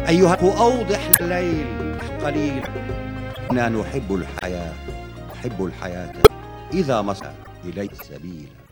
أيها أوضح الليل قليلا، إنا نحب الحياة إذا مصر إليك السبيل.